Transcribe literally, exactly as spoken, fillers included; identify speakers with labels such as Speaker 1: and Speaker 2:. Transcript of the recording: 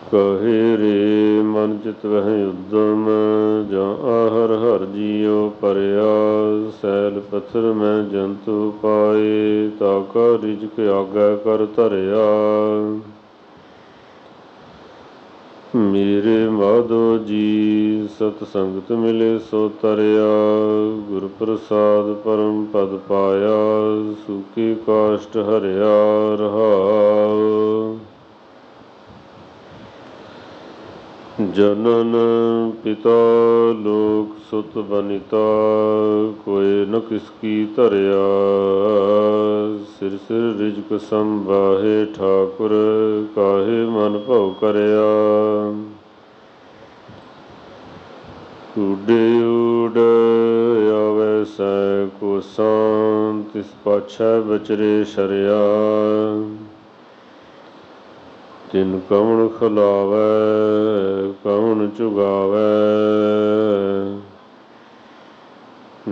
Speaker 1: ਕਹੇ ਰੇ ਮਨ ਚਿਤ ਵਹਿ ਉਦਮ, ਜਾਂ ਆਹਰ ਹਰ ਜੀਉ ਪਰਿਆ। ਸੈਲ ਪੱਥਰ ਮੈਂ ਜੰਤੂ ਪਾਏ, ਤਾ ਕਾ ਰਿਜਕ ਆਗੈ ਕਰ ਧਰਿਆ। ਮੇਰੇ ਮਾਧੋ ਜੀ ਸਤ ਸੰਗਤ ਮਿਲੇ ਸੋ ਤਰਿਆ। ਗੁਰ ਪ੍ਰਸਾਦ ਪਰਮ ਪਦ ਪਾਇਆ, ਸੂਕੇ ਕਾਸ਼ਟ ਹਰਿਆ ਰਹਾਉ। ਜਨਨ ਪਿਤਾ ਲੋਕ ਸੁਤ ਬਨਿਤਾ, ਕੋਇ ਨ ਕਿਸ ਕੀ ਧਰਿਆ। ਸਿਰ ਸਿਰ ਰਿਜਕ ਸੰਬਾਹੇ ਠਾਕੁਰ, ਕਾਹੇ ਮਨ ਭਉ ਕਰਿਆ। ਊਡੇ ਊਡ ਆਵੈ ਸੈ ਕੋਸਾਂ, ਤਿਸ ਪਾਛੈ ਬਚਰੇ ਸ਼ਰਿਆ। ਤਿਨ ਕਵਣ ਖਿਲਾਵੈ ਕਵਣ ਚੁਗਾਵੈ,